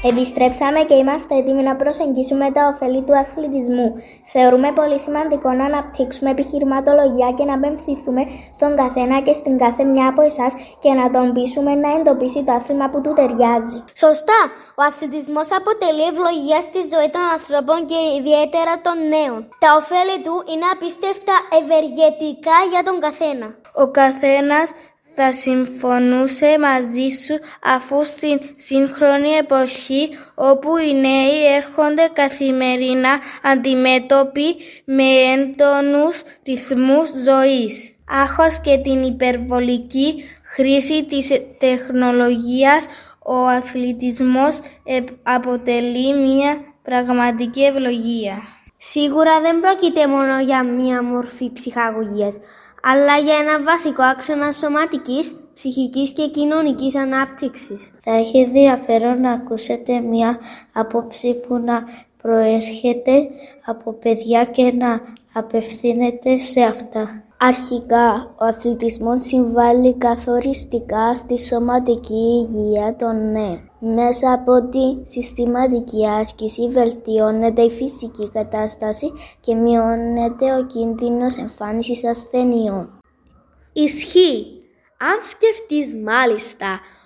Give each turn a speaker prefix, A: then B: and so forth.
A: Επιστρέψαμε και είμαστε έτοιμοι να προσεγγίσουμε τα ωφέλη του αθλητισμού. Θεωρούμε πολύ σημαντικό να αναπτύξουμε επιχειρηματολογία και να απευθυνθούμε στον καθένα και στην κάθε μια από εσάς και να τον πείσουμε να εντοπίσει το άθλημα που του ταιριάζει.
B: Σωστά! Ο αθλητισμός αποτελεί ευλογία στη ζωή των ανθρώπων και ιδιαίτερα των νέων. Τα ωφέλη του είναι απίστευτα ευεργετικά για τον καθένα.
C: Ο καθένας θα συμφωνούσε μαζί σου αφού στην σύγχρονη εποχή όπου οι νέοι έρχονται καθημερινά αντιμέτωποι με έντονους ρυθμούς ζωής, άγχος και την υπερβολική χρήση της τεχνολογίας, ο αθλητισμός αποτελεί μια πραγματική ευλογία.
B: Σίγουρα δεν πρόκειται μόνο για μια μορφή ψυχαγωγίας, αλλά για ένα βασικό άξονα σωματικής, ψυχικής και κοινωνικής ανάπτυξης.
D: Θα έχει ενδιαφέρον να ακούσετε μια άποψη που να προέρχεται από παιδιά και να απευθύνεται σε αυτά.
A: Αρχικά, ο αθλητισμός συμβάλλει καθοριστικά στη σωματική υγεία των νέων. Μέσα από τη συστηματική άσκηση βελτιώνεται η φυσική κατάσταση και μειώνεται ο κίνδυνος εμφάνισης ασθενειών.
E: Ισχύει! Αν σκεφτείς μάλιστα